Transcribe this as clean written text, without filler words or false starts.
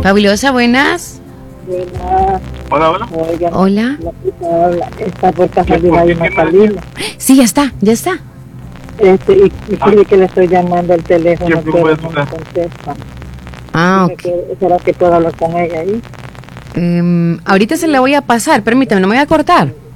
Fabulosa, buenas. Buenas. Hola, hola. Oigan, Hola. la chica habla, está por casa de Valle Magdalena. Sí, ya está. Y fíjate que le estoy llamando al teléfono, ¿Qué pero puede no me suceder? contesta. Ok. ¿Será que puedo hablar con ella ahí? Ahorita se la voy a pasar, permítame, no me voy a cortar.